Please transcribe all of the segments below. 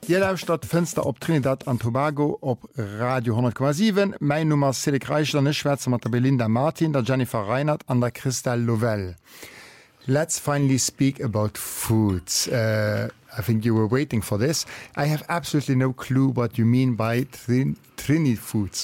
Ihr lauscht dat Fenster op Trinidad and Tobago op Radio 10,7. Mein Nummer Cedric Reichler, Schweizer mat der Belinda Martin, der Jennifer Reinhardt an der Christelle Lovell. Let's finally speak about foods. I think you were waiting for this. I have absolutely no clue what you mean by Trini foods.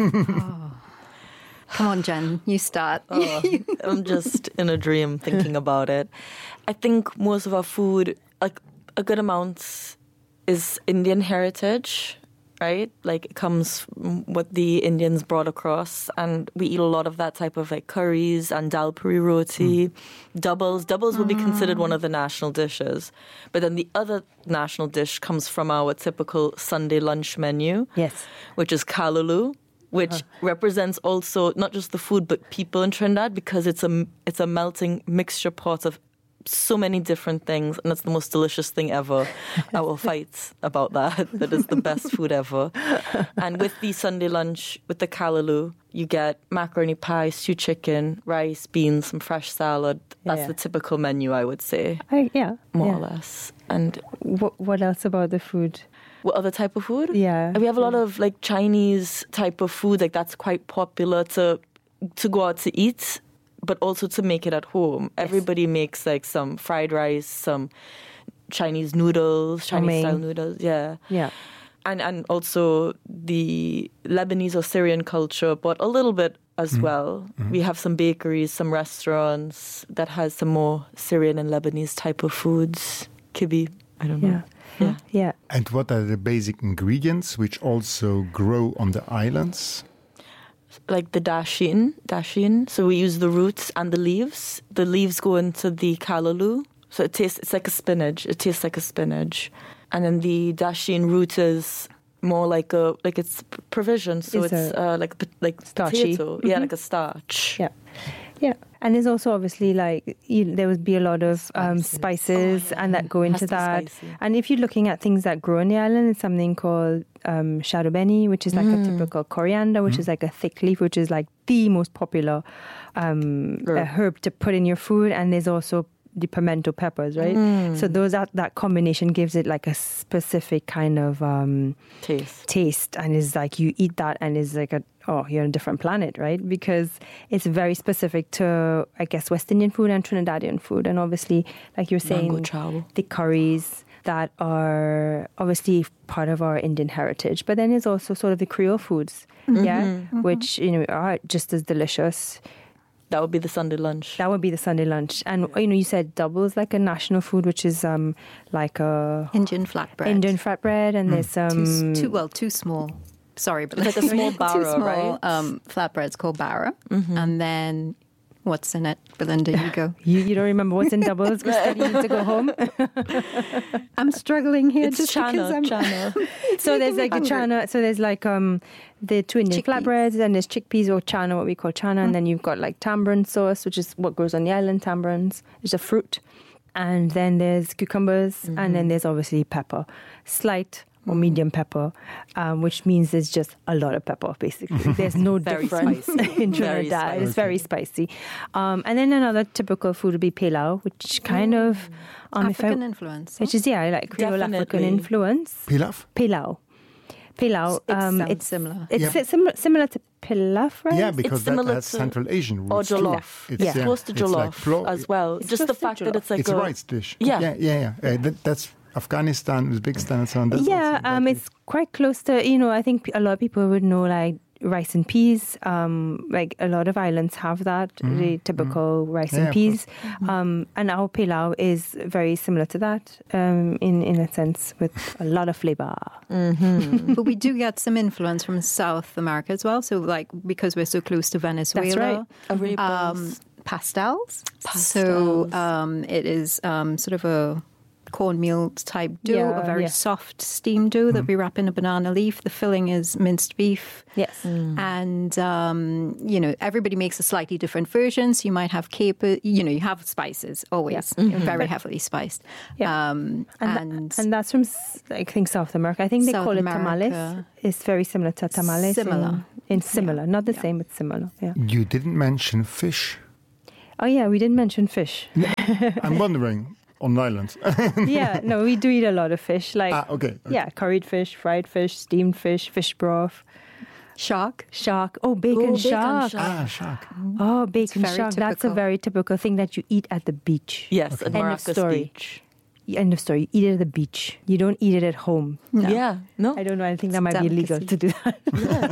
Come on, Jen, you start. I'm just in a dream thinking about it. I think most of our food, like a good amount, is Indian heritage, right? Like it comes from what the Indians brought across, and we eat a lot of that type of like curries and dal puri roti, doubles. Doubles would be considered one of the national dishes. But then the other national dish comes from our typical Sunday lunch menu, yes, which is callaloo, which represents also not just the food but people in Trinidad, because it's a melting mixture pot of so many different things, and it's the most delicious thing ever. I will fight about that. That is the best food ever. And with the Sunday lunch, with the callaloo, you get macaroni pie, stewed chicken, rice, beans, some fresh salad. That's the typical menu, I would say. More or less. And what else about the food? What other type of food? Yeah. We have a lot of like Chinese type of food, like that's quite popular to go out to eat, but also to make it at home. Yes. Everybody makes like some fried rice, some Chinese noodles, Chinese style noodles, yeah. And also the Lebanese or Syrian culture, but a little bit as well. We have some bakeries, some restaurants that has some more Syrian and Lebanese type of foods. Kibbeh, I don't know. Yeah. And what are the basic ingredients which also grow on the islands? Like the dashin. So we use the roots and the leaves. The leaves go into the callaloo. So it's like a spinach. It tastes like a spinach. And then the dashin root is more like it's provision. So it's like starchy. Potato. Yeah, like a starch. Yeah. And there's also obviously like there would be a lot of spices and that go into that. And if you're looking at things that grow on the island, it's something called shadobeni, which is like a typical coriander, which is like a thick leaf, which is like the most popular herb to put in your food. And there's also the pimento peppers, right? So that combination gives it like a specific kind of taste, and is like you eat that and is like you're on a different planet, right? Because it's very specific to, I guess, West Indian food and Trinidadian food. And obviously, like you're saying, the curries that are obviously part of our Indian heritage. But then there's also sort of the Creole foods, which, are just as delicious. That would be the Sunday lunch. And, you said doubles, like a national food, which is like a Indian flatbread. And there's too small. Sorry, but it's like a small barra, right? Flatbread's called barra. And then what's in it? Belinda, you go. You don't remember what's in doubles because you need to go home? I'm struggling here. It's just chana. So there's like the chana. So there's like the two Indian flatbreads, and there's chickpeas or chana, what we call chana. And then you've got like tamarind sauce, which is what grows on the island, tamarinds. It's a fruit. And then there's cucumbers. And then there's obviously pepper. Slight or medium pepper, which means there's just a lot of pepper, basically. There's no difference in Trinidad. It's very spicy. And then another typical food would be pilau, which kind of... African influence. Which is, like Creole African influence. Pilau. It's similar. It's similar to pilaf, right? Yeah, because that has Central Asian roots. Or jollof. It's close to jollof like as well. It's just the fact that it's like it's a rice dish. Yeah. That's Afghanistan, Uzbekistan, and so on. It's quite close to, I think a lot of people would know like rice and peas. Like a lot of islands have that, the typical rice and peas. And our pilau is very similar to that in a sense, with a lot of flavor. But we do get some influence from South America as well. So like because we're so close to Venezuela. That's right. Pastels. So it is sort of a cornmeal type dough, a very soft steamed dough that we wrap in a banana leaf. The filling is minced beef. Yes. And, everybody makes a slightly different version. So you might have caper, you have spices always, very heavily spiced. Yeah. And that's from, I think, South America. I think they call it tamales. It's very similar to tamales. Similar. Not the same, but similar. Yeah. You didn't mention fish. Oh, yeah, we didn't mention fish. I'm wondering, on island. Yeah, no, we do eat a lot of fish. Like, okay. Yeah, curried fish, fried fish, steamed fish broth. Shark. Oh, bacon shark. Shark. Oh, bacon shark. Typical. That's a very typical thing that you eat at the beach. Yes, at End of Maracas story. Beach. End of story. You eat it at the beach. You don't eat it at home. No. Yeah, no. I don't know. I think that It's might be illegal to do that.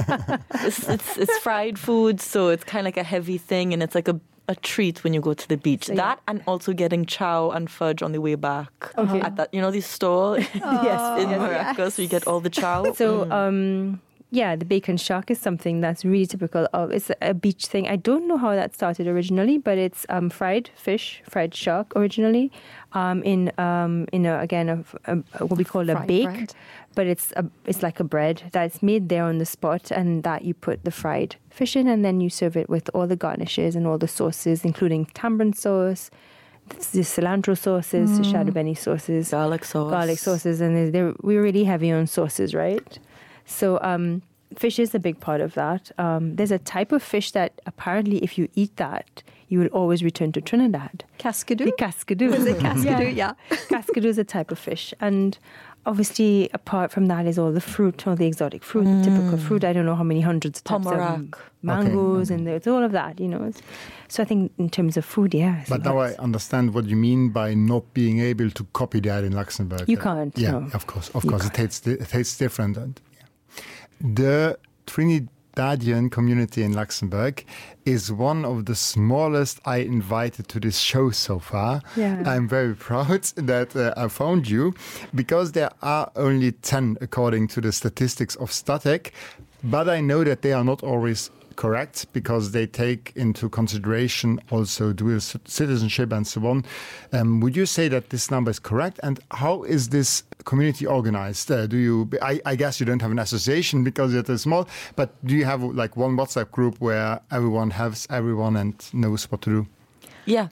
It's fried food, so it's kind of like a heavy thing, and it's like a treat when you go to the beach. So, that and also getting chow and fudge on the way back. Okay. At that, this store Yes. in Maracas, where you get all the chow. So, yeah, the bacon shark is something that's really typical of. It's a beach thing. I don't know how that started originally, but it's fried fish, fried shark originally, in what we call a Fried bake. bread. But it's like a bread that's made there on the spot, and that you put the fried fish in, and then you serve it with all the garnishes and all the sauces, including tamarind sauce, the cilantro sauces, the Shado Beni sauces, garlic sauces, and we're really heavy on sauces, right? So fish is a big part of that. There's a type of fish that apparently if you eat that, you will always return to Trinidad. Cascadoo? The cascadoo. Is it cascadoo? Yeah. Cascadoo is a type of fish. And obviously, apart from that is all the fruit, all the exotic fruit, typical fruit. I don't know how many hundreds of types of mangoes, and there's all of that, So I think in terms of food, yeah. But now I understand what you mean by not being able to copy that in Luxembourg. You can't. Yeah, no. of course. It tastes different. And, the Trinidadian community in Luxembourg is one of the smallest I invited to this show so far. Yeah. I'm very proud that I found you, because there are only 10 according to the statistics of Statec, but I know that they are not always correct, because they take into consideration also dual citizenship and so on. Would you say that this number is correct? And how is this community organized? I guess you don't have an association because it is small, but do you have like one WhatsApp group where everyone has everyone and knows what to do? Yeah.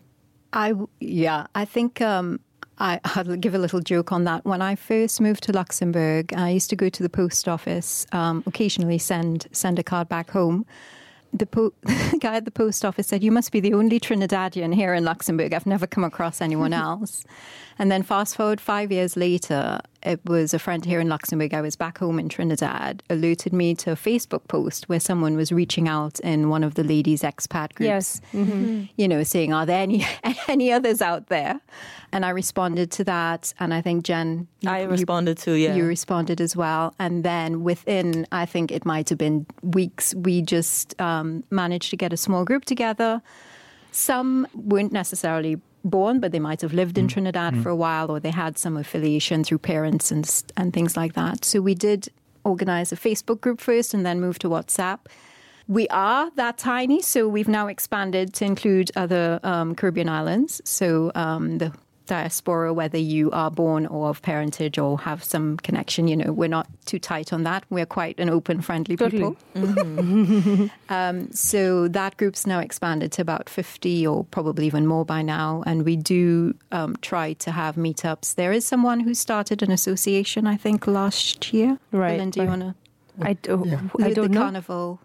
I think I'll give a little joke on that. When I first moved to Luxembourg, I used to go to the post office, occasionally send a card back home. The guy at the post office said, "You must be the only Trinidadian here in Luxembourg. I've never come across anyone else." And then fast forward 5 years later, it was a friend here in Luxembourg. I was back home in Trinidad, alerted me to a Facebook post where someone was reaching out in one of the ladies' expat groups, saying, "Are there any others out there?" And I responded to that. And I think, Jen, I responded too, yeah. You responded as well. And then within, I think it might have been weeks, we just managed to get a small group together. Some weren't necessarily born, but they might have lived in Trinidad for a while, or they had some affiliation through parents and things like that. So we did organize a Facebook group first and then move to WhatsApp. We are that tiny, so we've now expanded to include other Caribbean islands. So the diaspora, whether you are born or of parentage or have some connection, we're not too tight on that. We're quite an open, friendly people. So that group's now expanded to about 50 or probably even more by now. And we do try to have meetups. There is someone who started an association, I think, last year. Right. Ellen, do you want to? I don't the know. Carnival.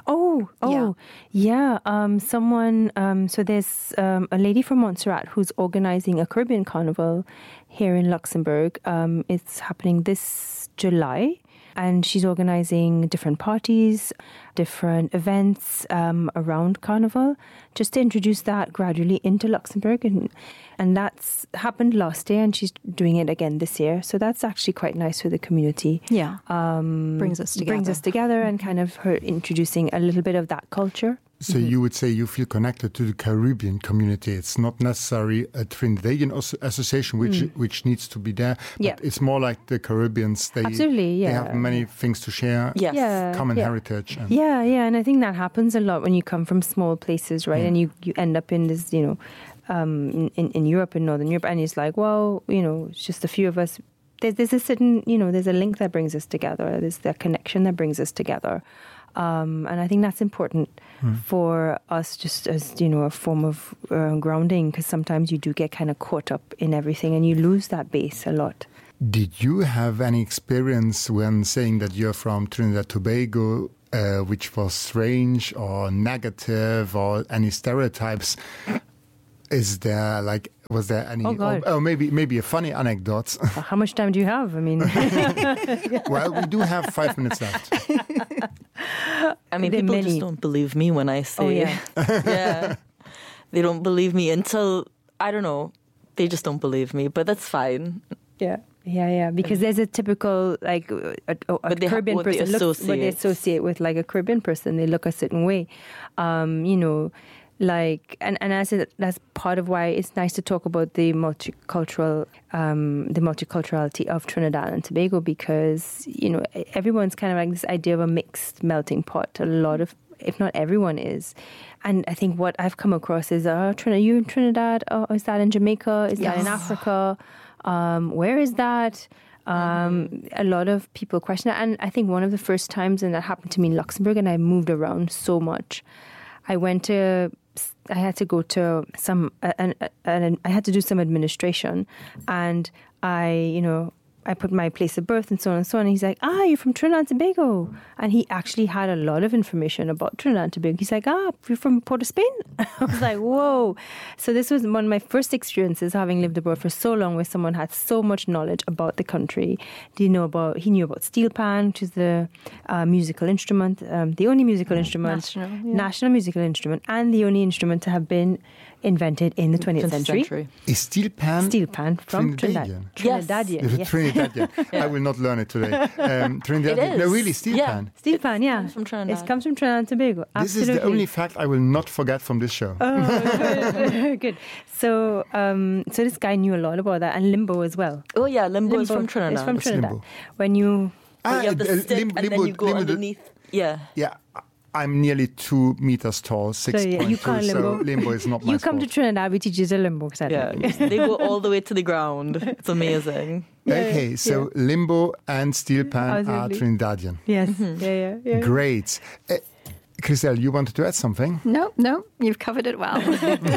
Yeah. Someone, so there's a lady from Montserrat who's organizing a Caribbean carnival here in Luxembourg. It's happening this July, and she's organizing different parties, different events around Carnival, just to introduce that gradually into Luxembourg. And that's happened last year, and she's doing it again this year. So that's actually quite nice for the community. Yeah, brings us together and kind of her introducing a little bit of that culture. So you would say you feel connected to the Caribbean community. It's not necessarily a Trinidadian association which needs to be there. But it's more like the Caribbeans. Absolutely, yeah. They have many things to share. Yes. Common heritage. And and I think that happens a lot when you come from small places, right? And you end up in this, in Europe, in Northern Europe, and it's like, well, it's just a few of us. There's a certain, there's a link that brings us together. There's that connection that brings us together. And I think that's important for us, just as, a form of grounding, because sometimes you do get kind of caught up in everything and you lose that base a lot. Did you have any experience when saying that you're from Trinidad Tobago, which was strange or negative or any stereotypes? Was there any? God. Maybe a funny anecdote. How much time do you have? I mean, well, we do have 5 minutes left. I mean, people just don't believe me when I say, yeah, they don't believe me until, I don't know, they just don't believe me, but that's fine. Yeah, because there's a typical, like, a Caribbean person looks what they associate with, like, a Caribbean person. They look a certain way, you know, like, and I said that's part of why it's nice to talk about the multiculturality of Trinidad and Tobago, because, you know, everyone's kind of like this idea of a mixed melting pot. A lot of, if not everyone is. And I think what I've come across is, are you in Trinidad? Oh, is that in Jamaica? Is that in Africa? Where is that? A lot of people question it. And I think one of the first times, and that happened to me in Luxembourg, and I moved around so much, I had to go to I had to do some administration, and I put my place of birth and so on and so on. And he's like, you're from Trinidad and Tobago. And he actually had a lot of information about Trinidad and Tobago. He's like, you're from Port of Spain? I was like, whoa. So this was one of my first experiences, having lived abroad for so long, where someone had so much knowledge about the country. He knew about steel pan, which is the musical instrument, the only musical instrument, national musical instrument, and the only instrument to have been invented in the 20th century. Is steel pan? Steel pan from Trinidadian. Trinidadian. Yes. Trinidadian. I will not learn it today. Trinidadian. No, really, steel pan. Steel pan, yeah. It comes from Trinidad and Tobago. Absolutely. This is the only fact I will not forget from this show. Oh, good. So this guy knew a lot about that, and limbo as well. Oh yeah, limbo is from Trinidad. It's from Trinidad. Limbo. When you have the stick and then you go underneath. Yeah. I'm nearly 2 meters tall, 6.2, you can't limbo. So limbo is not my You come to Trinidad, we teach you the limbo. They go all the way to the ground. It's amazing. Okay, so limbo and steel pan are Trinidadian. Yes. Yeah. Great. Christelle, you wanted to add something? No, you've covered it well.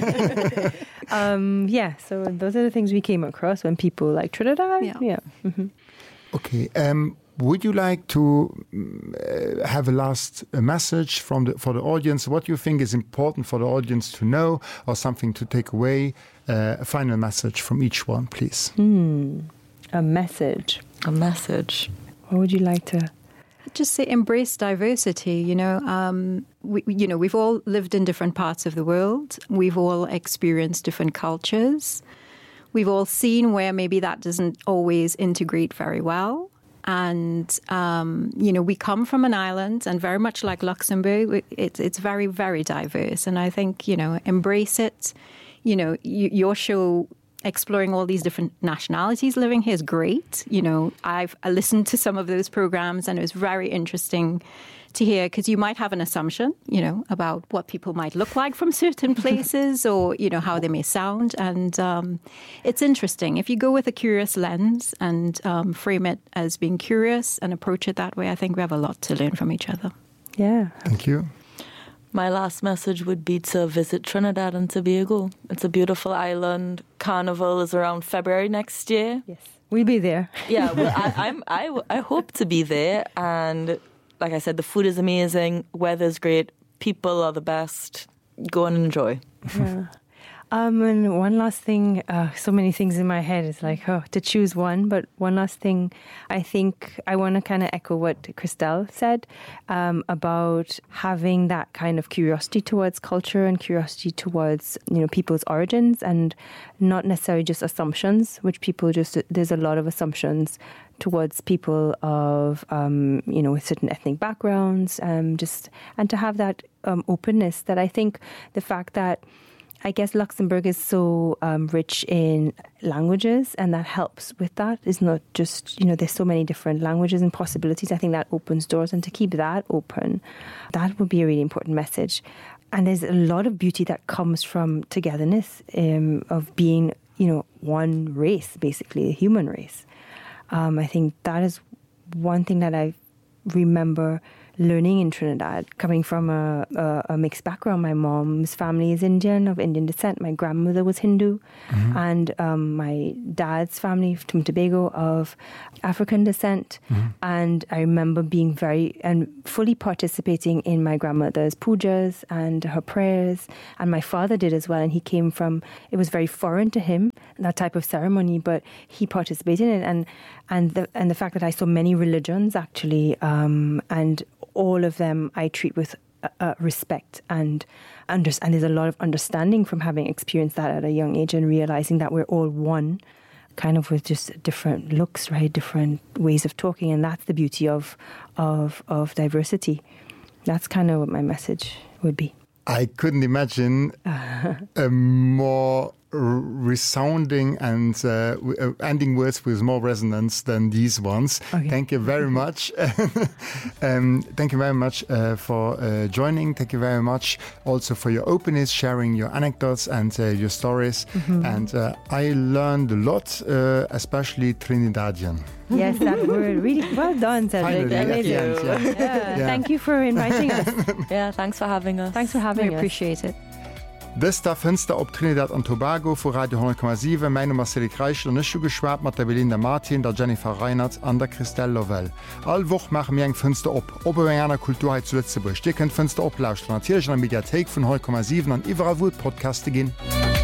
So those are the things we came across when people like Trinidad. Yeah. Mm-hmm. Okay. Would you like to have a last message for the audience? What you think is important for the audience to know, or something to take away? A final message from each one, please. A message. What would you like to? Just say embrace diversity. We've all lived in different parts of the world. We've all experienced different cultures. We've all seen where maybe that doesn't always integrate very well. And, we come from an island, and very much like Luxembourg, it's very, very diverse. And I think, embrace it. Your show, exploring all these different nationalities living here, is great. I listened to some of those programs, and it was very interesting to hear, because you might have an assumption, about what people might look like from certain places, or, how they may sound. And it's interesting. If you go with a curious lens and frame it as being curious and approach it that way, I think we have a lot to learn from each other. Yeah. Thank you. My last message would be to visit Trinidad and Tobago. It's a beautiful island. Carnival is around February next year. Yes, we'll be there. Yeah, well, I hope to be there. And like I said, the food is amazing, weather's great, people are the best. Go and enjoy. Yeah. And one last thing, so many things in my head. It's like, to choose one. But one last thing, I think I want to kind of echo what Christelle said about having that kind of curiosity towards culture and curiosity towards, people's origins, and not necessarily just assumptions, which people there's a lot of assumptions towards people of, with certain ethnic backgrounds, and to have that openness. That I think the fact that, I guess, Luxembourg is so rich in languages, and that helps with that. It's not just, there's so many different languages and possibilities. I think that opens doors, and to keep that open, that would be a really important message. And there's a lot of beauty that comes from togetherness, of being, one race, basically, a human race. I think that is one thing that I remember learning in Trinidad, coming from a mixed background. My mom's family is Indian, of Indian descent. My grandmother was Hindu, and my dad's family from Tobago of African descent. And I remember being fully participating in my grandmother's pujas and her prayers, and my father did as well. And he came from, it was very foreign to him, that type of ceremony, but he participated in it. And the fact that I saw many religions actually, and all of them I treat with respect and there's a lot of understanding from having experienced that at a young age and realizing that we're all one, kind of with just different looks, right? Different ways of talking, and that's the beauty of diversity. That's kind of what my message would be. I couldn't imagine a more resounding and ending words with more resonance than these ones. Okay. Thank you very much. Thank you very much for joining. Thank you very much also for your openness, sharing your anecdotes and your stories. And I learned a lot, especially Trinidadian. Yes, that word. Really well done, Cedric. Thank you for inviting us. Yeah, thanks for having us. Thanks for having us. We appreciate it. Dës der Fënster op Trinidad an Tobago vu Radio 10,7 meine Marcelic Reichel an Nëchu geschwaart mat der Belinda Martin, der Jennifer Reinert an der Christelle Lovell. All woch mache mir eng Fënster op. Op enger Kulturheit zu Lützeburg. Di kennt Fënster oplauscht. Natierch an der Mediathek vun 10,7 an iwwer Wut Podcaste ginn.